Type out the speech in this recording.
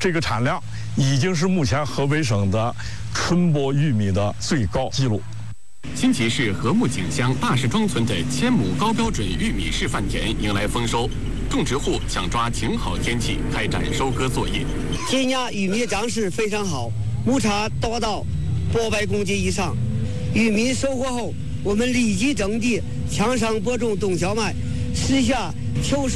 这个产量已经是目前河北省的春播玉米的最高纪录。 新集市和睦井乡大石庄村的1000亩高标准玉米示范田迎来丰收，种植户想抓晴好天气开展收割作业。 今年玉米长势非常好，亩产达到800公斤以上。玉米收获后，我们立即征地，抢上播种冬小麦，实现秋收。